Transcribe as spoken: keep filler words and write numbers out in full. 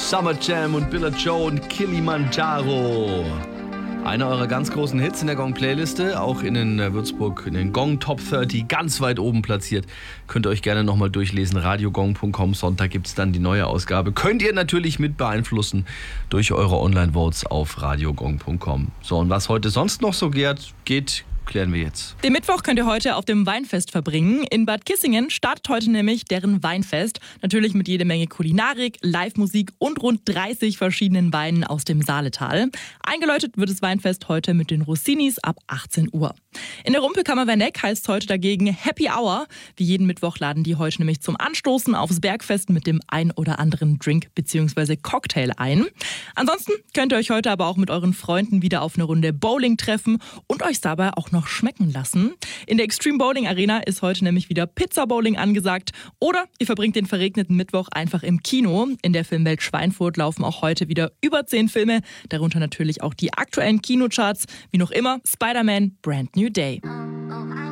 Summer Jam und Billa Joe und Kilimanjaro. Einer eurer ganz großen Hits in der Gong-Playliste, auch in den äh, Würzburg, in den Gong Top dreißig, ganz weit oben platziert. Könnt ihr euch gerne nochmal durchlesen, radiogong punkt com. Sonntag gibt es dann die neue Ausgabe. Könnt ihr natürlich mit beeinflussen durch eure Online-Votes auf radiogong punkt com. So, und was heute sonst noch so geht, geht klären wir jetzt. Den Mittwoch könnt ihr heute auf dem Weinfest verbringen. In Bad Kissingen startet heute nämlich deren Weinfest. Natürlich mit jede Menge Kulinarik, Live-Musik und rund dreißig verschiedenen Weinen aus dem Saaletal. Eingeläutet wird das Weinfest heute mit den Rossinis ab achtzehn Uhr. In der Rumpelkammer Werneck heißt heute dagegen Happy Hour. Wie jeden Mittwoch laden die heute nämlich zum Anstoßen aufs Bergfest mit dem ein oder anderen Drink bzw. Cocktail ein. Ansonsten könnt ihr euch heute aber auch mit euren Freunden wieder auf eine Runde Bowling treffen und euch dabei auch noch noch schmecken lassen. In der Extreme Bowling Arena ist heute nämlich wieder Pizza Bowling angesagt. Oder ihr verbringt den verregneten Mittwoch einfach im Kino. In der Filmwelt Schweinfurt laufen auch heute wieder über zehn Filme, darunter natürlich auch die aktuellen Kinocharts, wie noch immer Spider-Man Brand New Day.